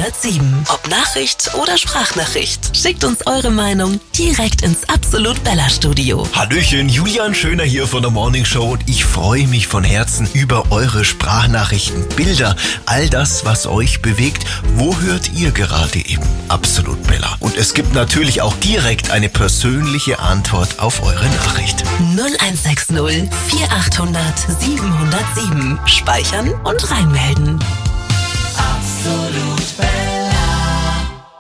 107. Ob Nachricht oder Sprachnachricht. Schickt uns eure Meinung direkt ins Absolut Bella Studio. Hallöchen, Julian Schöner hier von der Morning Show und ich freue mich von Herzen über eure Sprachnachrichten, Bilder, all das, was euch bewegt. Wo hört ihr gerade eben Absolut Bella? Und es gibt natürlich auch direkt eine persönliche Antwort auf eure Nachricht. 0160 4800 707. Speichern und reinmelden. Absolut Bella.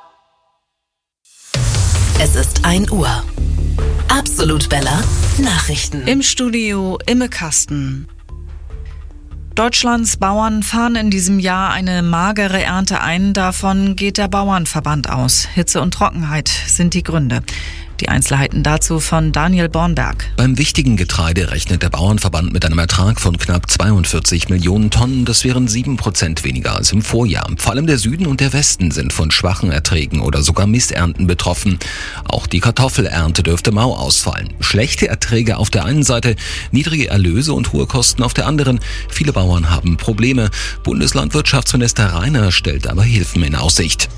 Es ist 1 Uhr. Absolut Bella Nachrichten. Im Studio Imme Kasten. Deutschlands Bauern fahren in diesem Jahr eine magere Ernte ein. Davon geht der Bauernverband aus. Hitze und Trockenheit sind die Gründe. Die Einzelheiten dazu von Daniel Bornberg. Beim wichtigen Getreide rechnet der Bauernverband mit einem Ertrag von knapp 42 Millionen Tonnen. Das wären 7% weniger als im Vorjahr. Vor allem der Süden und der Westen sind von schwachen Erträgen oder sogar Missernten betroffen. Auch die Kartoffelernte dürfte mau ausfallen. Schlechte Erträge auf der einen Seite, niedrige Erlöse und hohe Kosten auf der anderen. Viele Bauern haben Probleme. Bundeslandwirtschaftsminister Reiner stellt aber Hilfen in Aussicht.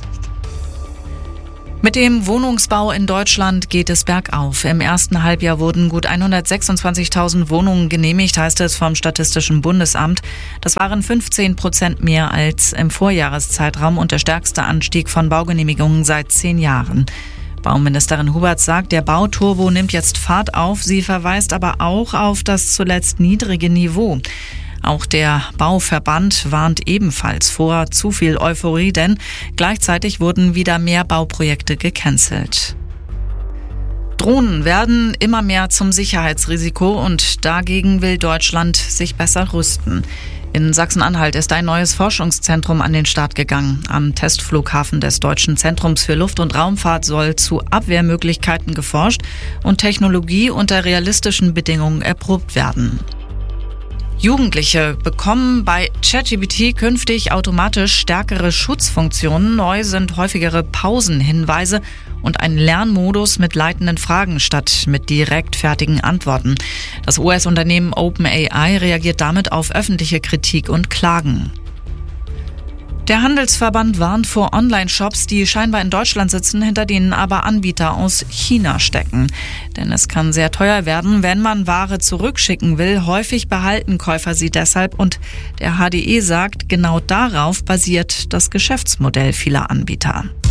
Mit dem Wohnungsbau in Deutschland geht es bergauf. Im ersten Halbjahr wurden gut 126.000 Wohnungen genehmigt, heißt es vom Statistischen Bundesamt. Das waren 15% mehr als im Vorjahreszeitraum und der stärkste Anstieg von Baugenehmigungen seit 10 Jahren. Bauministerin Huberts sagt, der Bauturbo nimmt jetzt Fahrt auf. Sie verweist aber auch auf das zuletzt niedrige Niveau. Auch der Bauverband warnt ebenfalls vor zu viel Euphorie, denn gleichzeitig wurden wieder mehr Bauprojekte gecancelt. Drohnen werden immer mehr zum Sicherheitsrisiko und dagegen will Deutschland sich besser rüsten. In Sachsen-Anhalt ist ein neues Forschungszentrum an den Start gegangen. Am Testflughafen des Deutschen Zentrums für Luft- und Raumfahrt soll zu Abwehrmöglichkeiten geforscht und Technologie unter realistischen Bedingungen erprobt werden. Jugendliche bekommen bei ChatGPT künftig automatisch stärkere Schutzfunktionen. Neu sind häufigere Pausenhinweise und ein Lernmodus mit leitenden Fragen statt mit direkt fertigen Antworten. Das US-Unternehmen OpenAI reagiert damit auf öffentliche Kritik und Klagen. Der Handelsverband warnt vor Online-Shops, die scheinbar in Deutschland sitzen, hinter denen aber Anbieter aus China stecken. Denn es kann sehr teuer werden, wenn man Ware zurückschicken will. Häufig behalten Käufer sie deshalb und der HDE sagt, genau darauf basiert das Geschäftsmodell vieler Anbieter.